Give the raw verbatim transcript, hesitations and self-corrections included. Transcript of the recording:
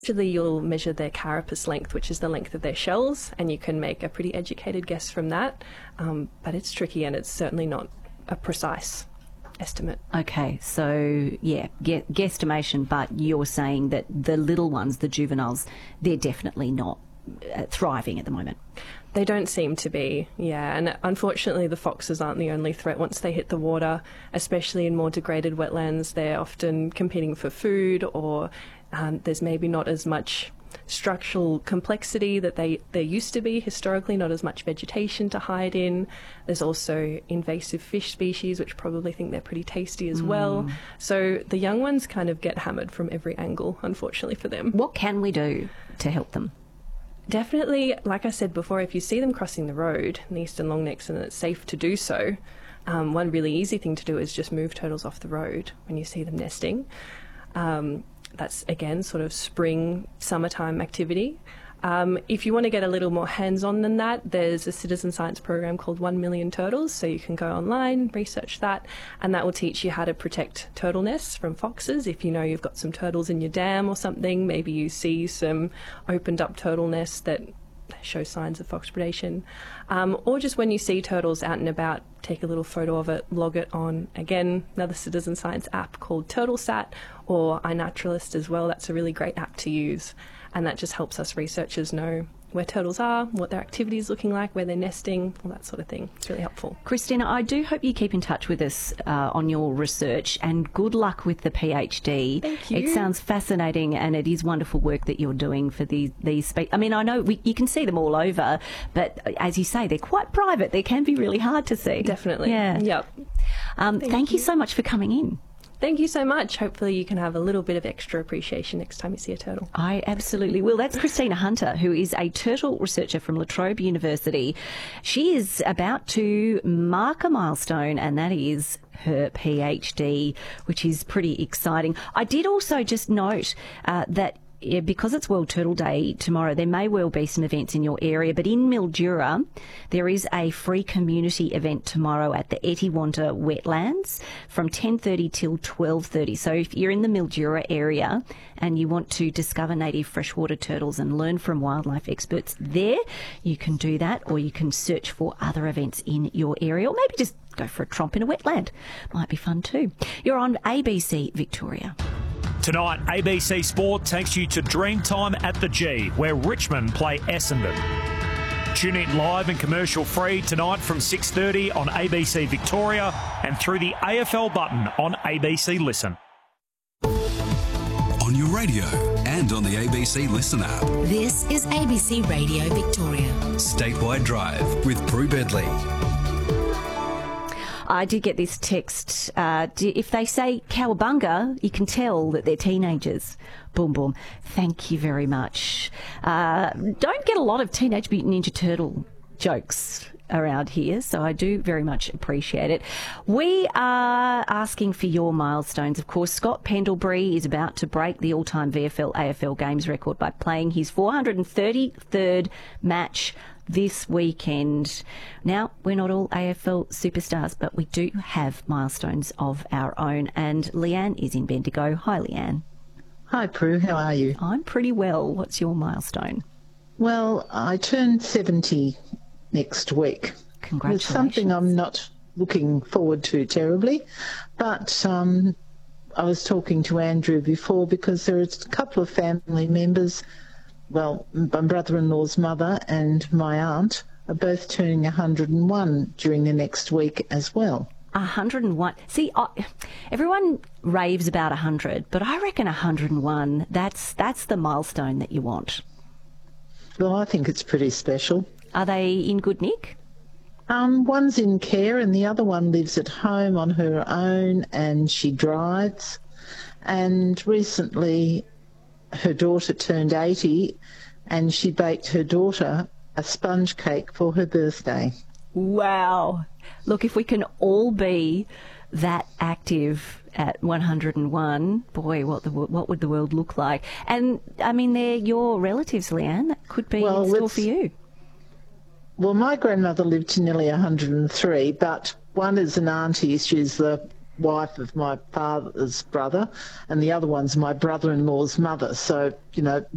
Usually you'll measure their carapace length, which is the length of their shells, and you can make a pretty educated guess from that. Um, but it's tricky, and it's certainly not a precise estimate. Okay, so yeah, gu- guesstimation, but you're saying that the little ones, the juveniles, they're definitely not uh, thriving at the moment. They don't seem to be, yeah, and unfortunately the foxes aren't the only threat. Once they hit the water, especially in more degraded wetlands, they're often competing for food, or um, there's maybe not as much structural complexity that they there used to be historically, not as much vegetation to hide in. There's also invasive fish species which probably think they're pretty tasty as mm. well. So the young ones kind of get hammered from every angle, unfortunately for them. What can we do to help them? Definitely, like I said before, if you see them crossing the road in the eastern longnecks and it's safe to do so, um, one really easy thing to do is just move turtles off the road when you see them nesting. Um, That's, again, sort of spring, summertime activity. Um, if you want to get a little more hands-on than that, there's a citizen science program called One Million Turtles, so you can go online, research that, and that will teach you how to protect turtle nests from foxes. If you know you've got some turtles in your dam or something, maybe you see some opened-up turtle nests that show signs of fox predation. Um, or just when you see turtles out and about, take a little photo of it, log it on, again, another citizen science app called TurtleSat, or iNaturalist as well. That's a really great app to use, and that just helps us researchers know where turtles are, what their activity is looking like, where they're nesting, all that sort of thing. It's really helpful. Christina, I do hope you keep in touch with us uh, on your research, and good luck with the PhD. Thank you. It sounds fascinating, and it is wonderful work that you're doing for these. these spe- I mean, I know we, you can see them all over, but as you say, they're quite private. They can be really hard to see. Definitely. Yeah. Yep. Um, thank thank you. you so much for coming in. Thank you so much. Hopefully you can have a little bit of extra appreciation next time you see a turtle. I absolutely will. That's Christina Hunter, who is a turtle researcher from La Trobe University. She is about to mark a milestone, and that is her PhD, which is pretty exciting. I did also just note uh, that Yeah, because it's World Turtle Day tomorrow, there may well be some events in your area, but in Mildura, there is a free community event tomorrow at the Etiwanda Wetlands from ten thirty till twelve thirty. So if you're in the Mildura area and you want to discover native freshwater turtles and learn from wildlife experts there, you can do that, or you can search for other events in your area, or maybe just go for a tromp in a wetland. Might be fun too. You're on A B C Victoria. Tonight, A B C Sport takes you to Dreamtime at the G, where Richmond play Essendon. Tune in live and commercial free tonight from six thirty on A B C Victoria and through the A F L button on A B C Listen. On your radio and on the A B C Listen app. This is A B C Radio Victoria. Statewide Drive with Prue Bedley. I did get this text. Uh, if they say cowabunga, you can tell that they're teenagers. Boom, boom. Thank you very much. Uh, don't get a lot of Teenage Mutant Ninja Turtle jokes around here, so I do very much appreciate it. We are asking for your milestones. Of course, Scott Pendlebury is about to break the all-time V F L A F L games record by playing his four hundred thirty-third match this weekend. Now, we're not all A F L superstars, but we do have milestones of our own, and Leanne is in Bendigo. Hi, Leanne. Hi, Prue. How are you? I'm pretty well. What's your milestone? Well, I turned seventy next week. Congratulations. It's something I'm not looking forward to terribly, but um, I was talking to Andrew before, because there are a couple of family members. Well, my brother-in-law's mother and my aunt are both turning one hundred and one during the next week as well. one hundred and one. See, I, everyone raves about one hundred, but I reckon one hundred and one, that's, that's the milestone that you want. Well, I think it's pretty special. Are they in good nick? Um, one's in care and the other one lives at home on her own, and she drives. And recently her daughter turned eighty, and she baked her daughter a sponge cake for her birthday. Wow. Look, if we can all be that active at one hundred and one, boy, what the what would the world look like? And, I mean, they're your relatives, Leanne. That could be well, in store for you. Well, my grandmother lived to nearly one hundred and three, but one is an auntie. She's the wife of my father's brother, and the other one's my brother-in-law's mother. So, you know,